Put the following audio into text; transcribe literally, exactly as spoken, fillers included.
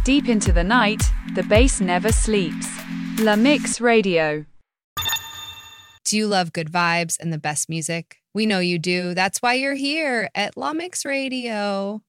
Deep into the night, the bass never sleeps. La Mix Radio. Do you love good vibes and the best music? We know you do. That's why you're here at La Mix Radio.